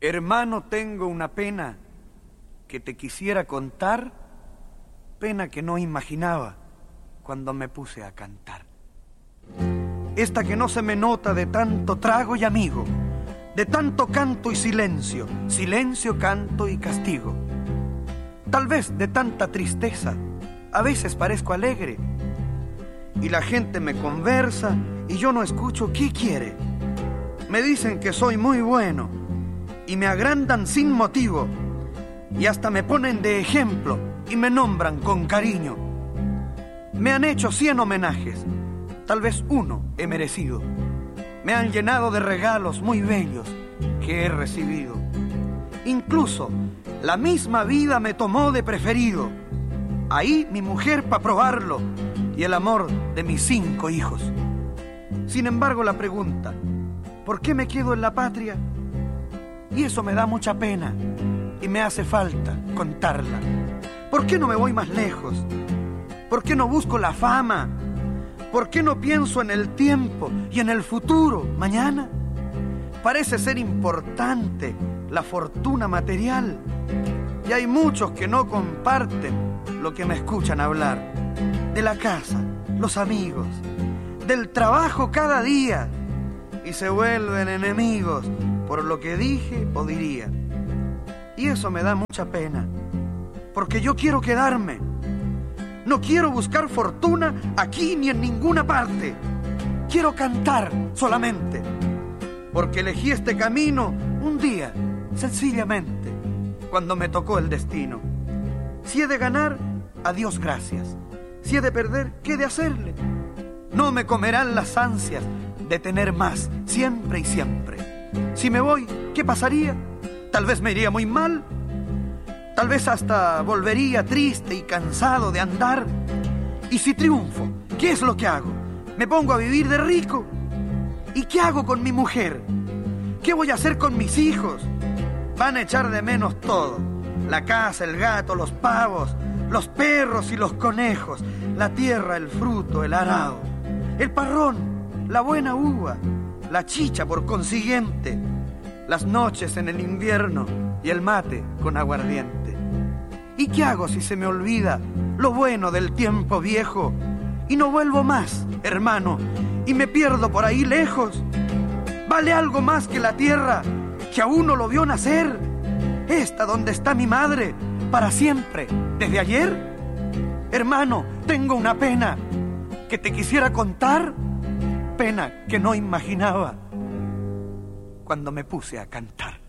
Hermano, tengo una pena que te quisiera contar, pena que no imaginaba cuando me puse a cantar. Esta que no se me nota de tanto trago y amigo, de tanto canto y silencio, silencio, canto y castigo. Tal vez de tanta tristeza, a veces parezco alegre, y la gente me conversa y yo no escucho qué quiere. Me dicen que soy muy bueno y me agrandan sin motivo, y hasta me ponen de ejemplo y me nombran con cariño. Me han hecho 100 homenajes, tal vez uno he merecido. Me han llenado de regalos muy bellos que he recibido. Incluso la misma vida me tomó de preferido. Ahí mi mujer para probarlo y el amor de mis 5 hijos. Sin embargo, la pregunta, ¿por qué me quedo en la patria? Y eso me da mucha pena y me hace falta contarla. ¿Por qué no me voy más lejos? ¿Por qué no busco la fama? ¿Por qué no pienso en el tiempo y en el futuro mañana? Parece ser importante la fortuna material, y hay muchos que no comparten lo que me escuchan hablar. De la casa, los amigos, del trabajo cada día, y se vuelven enemigos por lo que dije o diría. Y eso me da mucha pena, porque yo quiero quedarme. No quiero buscar fortuna aquí ni en ninguna parte. Quiero cantar solamente, porque elegí este camino un día, sencillamente, cuando me tocó el destino. Si he de ganar, a Dios gracias. Si he de perder, ¿qué he de hacerle? No me comerán las ansias de tener más, siempre y siempre. Si me voy, ¿qué pasaría? Tal vez me iría muy mal. Tal vez hasta volvería triste y cansado de andar. Y si triunfo, ¿qué es lo que hago? ¿Me pongo a vivir de rico? ¿Y qué hago con mi mujer? ¿Qué voy a hacer con mis hijos? Van a echar de menos todo. La casa, el gato, los pavos, los perros y los conejos, la tierra, el fruto, el arado, el parrón, la buena uva, la chicha por consiguiente, las noches en el invierno y el mate con aguardiente. ¿Y qué hago si se me olvida lo bueno del tiempo viejo y no vuelvo más, hermano, y me pierdo por ahí lejos? ¿Vale algo más que la tierra que aún no lo vio nacer? Esta donde está mi madre para siempre, desde ayer. Hermano, tengo una pena que te quisiera contar, pena que no imaginaba cuando me puse a cantar.